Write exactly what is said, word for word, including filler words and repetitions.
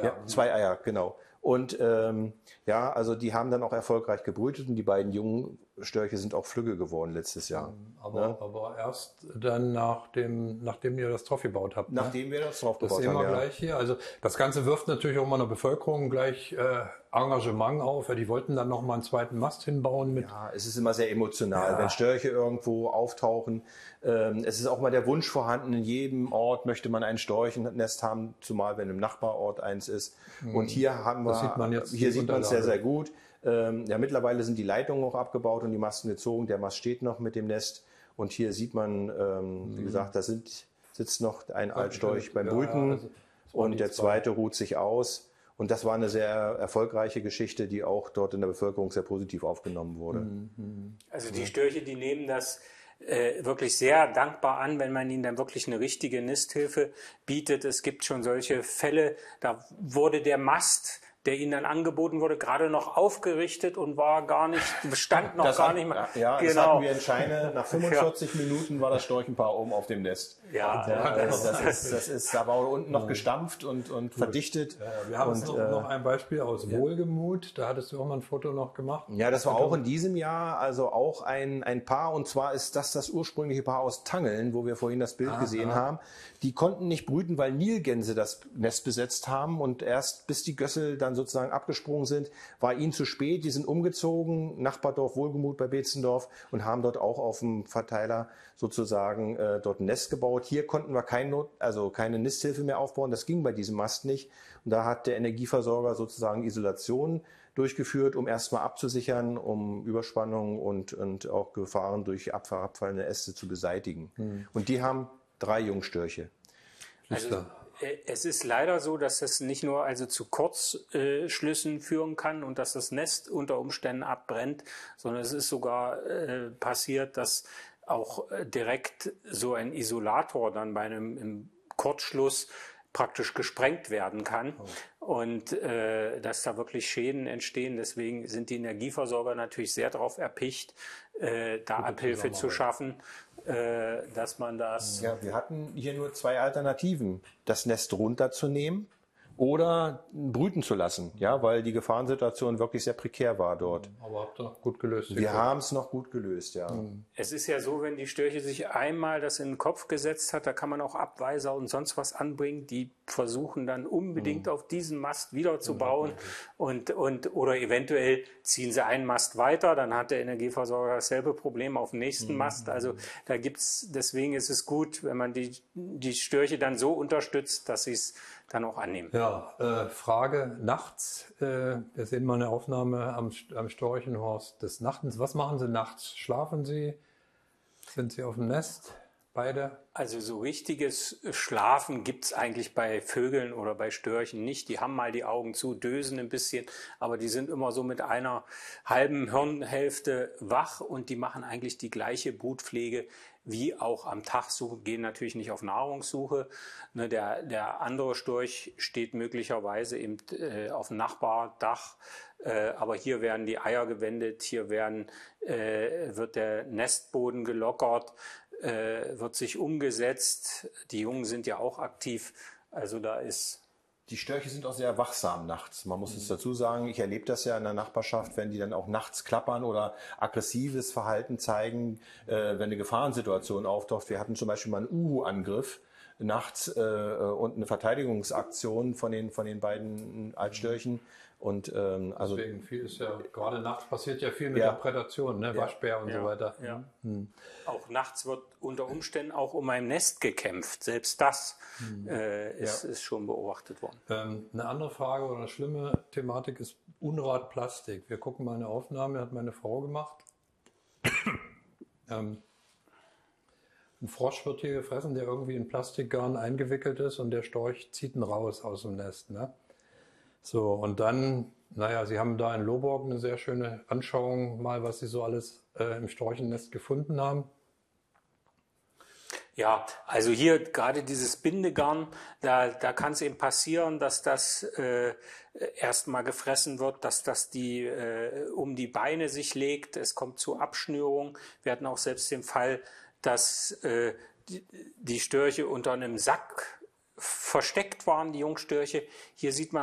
Ja, zwei Eier, genau. Und ähm, ja, also die haben dann auch erfolgreich gebrütet und die beiden jungen Störche sind auch flügge geworden letztes Jahr. Aber, ne? aber erst dann nach dem, nachdem ihr das drauf gebaut habt. Nachdem ne? wir das drauf Das gebaut sehen wir haben, ja. gleich hier. Also das Ganze wirft natürlich auch mal der Bevölkerung gleich äh, Engagement auf. Ja, die wollten dann noch mal einen zweiten Mast hinbauen mit. Ja, es ist immer sehr emotional, Ja. wenn Störche irgendwo auftauchen. Ähm, es ist auch mal der Wunsch vorhanden, in jedem Ort möchte man ein Storchennest haben, zumal wenn im Nachbarort eins ist. Und hier haben wir, Das sieht man jetzt hier die sieht man es sehr, Unterlage. sehr gut. Ähm, ja, mittlerweile sind die Leitungen auch abgebaut und die Masten gezogen. Der Mast steht noch mit dem Nest. Und hier sieht man, ähm, wie gesagt, da sind, sitzt noch ein Altstorch beim Ja, Brüten also das waren und die der zwei. zweite ruht sich aus. Und das war eine sehr erfolgreiche Geschichte, die auch dort in der Bevölkerung sehr positiv aufgenommen wurde. Also die Störche, die nehmen das äh, wirklich sehr dankbar an, wenn man ihnen dann wirklich eine richtige Nisthilfe bietet. Es gibt schon solche Fälle, da wurde der Mast, der ihnen dann angeboten wurde, gerade noch aufgerichtet und war gar nicht, stand noch Das gar hat- nicht mehr. Ja, das genau. hatten wir in Scheine. Nach fünfundvierzig Minuten war das Storchenpaar oben auf dem Nest. Ja, Ja, das, also das ist, das ist, da war unten noch gestampft und, und verdichtet. Äh, wir haben und, jetzt noch, äh, noch ein Beispiel aus Wohlgemut. Da hattest du auch mal ein Foto noch gemacht. Ja, das war auch in diesem Jahr, also auch ein, ein Paar, und zwar ist das das ursprüngliche Paar aus Tangeln, wo wir vorhin das Bild Aha. gesehen haben. Die konnten nicht brüten, weil Nilgänse das Nest besetzt haben, und erst bis die Gössel dann sozusagen abgesprungen sind, war ihnen zu spät. Die sind umgezogen, Nachbardorf Wohlgemut bei Beetzendorf, und haben dort auch auf dem Verteiler sozusagen äh, dort ein Nest gebaut. Hier konnten wir kein Not, also keine Nisthilfe mehr aufbauen, das ging bei diesem Mast nicht. Und da hat der Energieversorger sozusagen Isolation durchgeführt, um erstmal abzusichern, um Überspannung und, und auch Gefahren durch abfa- abfallende Äste zu beseitigen. Und die haben drei Jungstörche. Also, äh, es ist leider so, dass es nicht nur also zu Kurzschlüssen führen kann und dass das Nest unter Umständen abbrennt, sondern es ist sogar äh, passiert, dass auch äh, direkt so ein Isolator dann bei einem im Kurzschluss praktisch gesprengt werden kann und äh, dass da wirklich Schäden entstehen. Deswegen sind die Energieversorger natürlich sehr darauf erpicht, äh, da Abhilfe zu schaffen, äh, dass man das... Ja, wir hatten hier nur zwei Alternativen. Das Nest runterzunehmen oder brüten zu lassen, ja, weil die Gefahrensituation wirklich sehr prekär war dort. Aber habt ihr gut gelöst. Wir haben es noch gut gelöst, ja. Es ist ja so, wenn die Störche sich einmal das in den Kopf gesetzt hat, da kann man auch Abweiser und sonst was anbringen, die versuchen dann unbedingt auf diesen Mast wieder zu bauen und, und, oder eventuell ziehen sie einen Mast weiter, dann hat der Energieversorger dasselbe Problem auf dem nächsten Mast. Also da gibt's, deswegen ist es gut, wenn man die, die Störche dann so unterstützt, dass sie es dann auch annehmen. Ja, äh, Frage nachts. Äh, wir sehen mal eine Aufnahme am, am Storchenhorst des Nachtens. Was machen Sie nachts? Schlafen Sie? Sind Sie auf dem Nest? Beide? Also so richtiges Schlafen gibt's eigentlich bei Vögeln oder bei Störchen nicht. Die haben mal die Augen zu, dösen ein bisschen, aber die sind immer so mit einer halben Hirnhälfte wach und die machen eigentlich die gleiche Brutpflege wie auch am Tag. Suchen, gehen natürlich nicht auf Nahrungssuche. Ne, der, der andere Storch steht möglicherweise eben äh, auf dem Nachbardach, äh, aber hier werden die Eier gewendet, hier werden, äh, wird der Nestboden gelockert, äh, wird sich umgesetzt. Die Jungen sind ja auch aktiv, also da ist... Die Störche sind auch sehr wachsam nachts. Man muss es dazu sagen, ich erlebe das ja in der Nachbarschaft, wenn die dann auch nachts klappern oder aggressives Verhalten zeigen, äh, wenn eine Gefahrensituation auftaucht. Wir hatten zum Beispiel mal einen Uhu-Angriff nachts äh, und eine Verteidigungsaktion von den, von den beiden Altstörchen. Und, ähm, also, Deswegen viel ist ja, gerade nachts passiert ja viel mit Ja. der Prädation, ne? Waschbär und Ja, so weiter. ja. Auch nachts wird unter Umständen auch um ein Nest gekämpft. Selbst das äh, ist, Ja. ist schon beobachtet worden. Ähm, eine andere Frage oder eine schlimme Thematik ist Unrat Plastik. Wir gucken mal eine Aufnahme, hat meine Frau gemacht. ähm, ein Frosch wird hier gefressen, der irgendwie in Plastikgarn eingewickelt ist und der Storch zieht ihn raus aus dem Nest. Ne? So, und dann, naja, Sie haben da in Lohborg eine sehr schöne Anschauung mal, was Sie so alles äh, im Storchennest gefunden haben. Ja, also hier gerade dieses Bindegarn, da, da kann es eben passieren, dass das äh, erstmal gefressen wird, dass das die äh, um die Beine sich legt. Es kommt zu Abschnürung. Wir hatten auch selbst den Fall, dass äh, die, die Störche unter einem Sack versteckt waren, die Jungstörche. Hier sieht man